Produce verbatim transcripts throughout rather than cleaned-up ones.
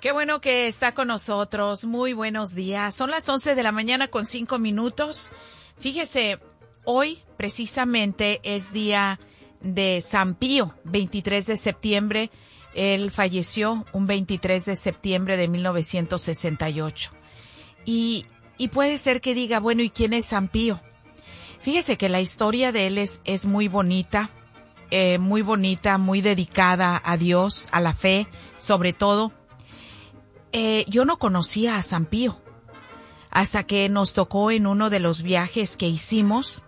Qué bueno que está con nosotros. Muy buenos días. Son las once de la mañana con cinco minutos. Fíjese, hoy precisamente es día de San Pío, veintitrés de septiembre. Él falleció un veintitrés de septiembre de mil novecientos sesenta y ocho. Y, y puede ser que diga, bueno, ¿y quién es San Pío? Fíjese que la historia de él es, es muy bonita, eh, muy bonita, muy dedicada a Dios, a la fe, sobre todo. Eh, yo no conocía a San Pío hasta que nos tocó en uno de los viajes que hicimos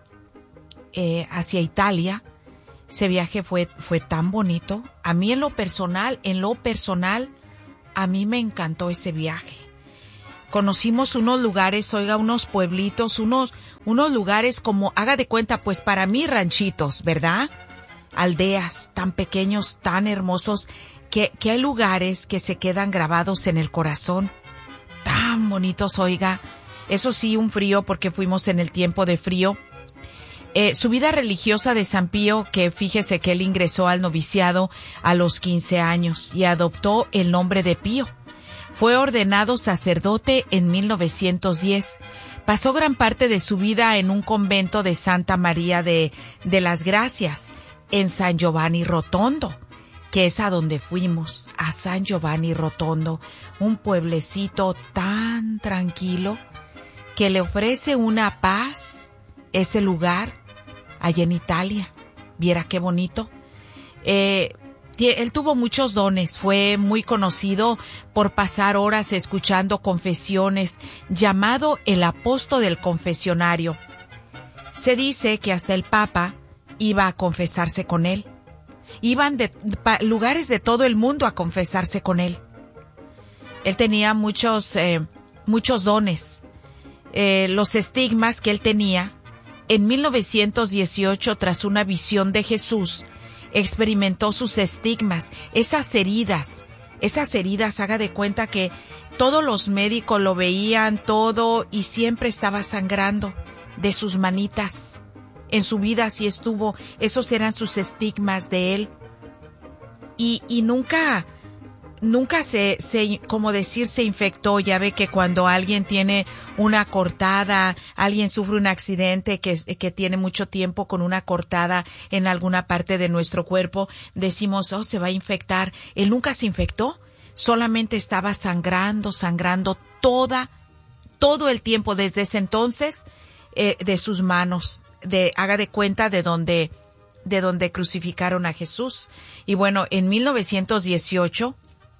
eh, hacia Italia. Ese viaje fue, fue tan bonito. A mí en lo personal, en lo personal, a mí me encantó ese viaje. Conocimos unos lugares, oiga, unos pueblitos, unos, unos lugares como, haga de cuenta, pues para mí ranchitos, ¿verdad? Aldeas tan pequeños, tan hermosos, que, que hay lugares que se quedan grabados en el corazón. Tan bonitos, oiga. Eso sí, un frío porque fuimos en el tiempo de frío. Eh, su vida religiosa de San Pío, que fíjese que él ingresó al noviciado a los quince años y adoptó el nombre de Pío. Fue ordenado sacerdote en mil novecientos diez. Pasó gran parte de su vida en un convento de Santa María de, de las Gracias, en San Giovanni Rotondo, que es a donde fuimos, a San Giovanni Rotondo, un pueblecito tan tranquilo que le ofrece una paz ese lugar allá en Italia. Viera qué bonito. Eh, él tuvo muchos dones, fue muy conocido por pasar horas escuchando confesiones, llamado el apóstol del confesionario. Se dice que hasta el Papa iba a confesarse con él. Iban de pa, lugares de todo el mundo a confesarse con él. Él tenía muchos, eh, muchos dones. Eh, los estigmas que él tenía, en mil novecientos dieciocho, tras una visión de Jesús, experimentó sus estigmas, esas heridas, esas heridas, haga de cuenta que todos los médicos lo veían todo y siempre estaba sangrando de sus manitas. En su vida así estuvo, esos eran sus estigmas de él. Y, y nunca, nunca se, se, como decir, se infectó. Ya ve que cuando alguien tiene una cortada, alguien sufre un accidente que, que tiene mucho tiempo con una cortada en alguna parte de nuestro cuerpo, decimos, oh, se va a infectar. Él nunca se infectó, solamente estaba sangrando, sangrando toda, todo el tiempo desde ese entonces, eh, de sus manos. De, haga de cuenta de donde, de donde crucificaron a Jesús. Y bueno, en mil novecientos dieciocho,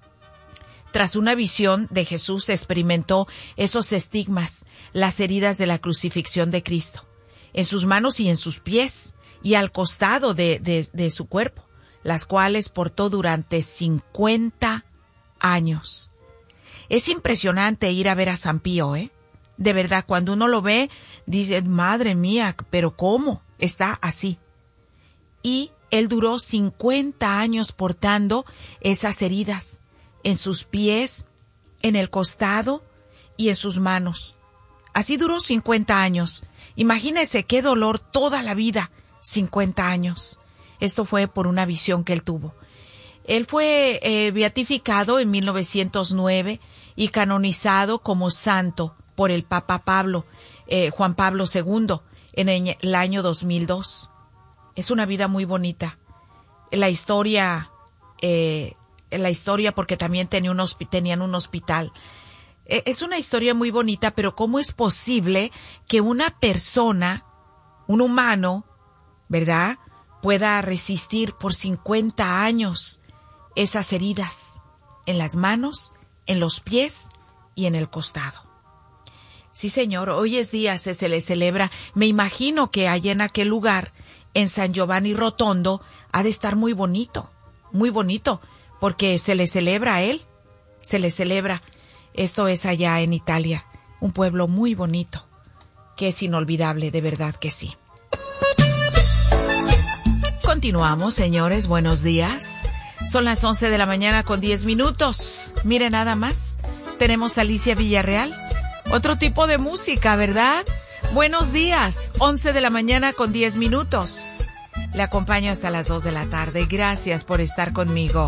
tras una visión de Jesús, experimentó esos estigmas, las heridas de la crucifixión de Cristo, en sus manos y en sus pies, y al costado de, de, de su cuerpo, las cuales portó durante cincuenta años. Es impresionante ir a ver a San Pío, ¿eh? De verdad, cuando uno lo ve, dice, madre mía, pero ¿cómo? Está así. Y él duró cincuenta años portando esas heridas en sus pies, en el costado y en sus manos. Así duró cincuenta años. Imagínese qué dolor toda la vida, cincuenta años. Esto fue por una visión que él tuvo. Él fue eh, beatificado en mil novecientos nueve y canonizado como santo por el Papa Pablo, eh, Juan Pablo segundo, en el año dos mil dos. Es una vida muy bonita. La historia, eh, la historia porque también tenía un hosp- tenían un hospital. Eh, es una historia muy bonita, pero ¿cómo es posible que una persona, un humano, ¿verdad?, pueda resistir por cincuenta años esas heridas en las manos, en los pies y en el costado? Sí, señor, hoy es día, se, se le celebra. Me imagino que allá en aquel lugar, en San Giovanni Rotondo, ha de estar muy bonito, muy bonito, porque se le celebra a él, se le celebra. Esto es allá en Italia, un pueblo muy bonito, que es inolvidable, de verdad que sí. Continuamos, señores, buenos días. Son las once de la mañana con diez minutos. Mire nada más, tenemos a Alicia Villarreal. Otro tipo de música, ¿verdad? Buenos días, once de la mañana con diez minutos. Le acompaño hasta las dos de la tarde. Gracias por estar conmigo.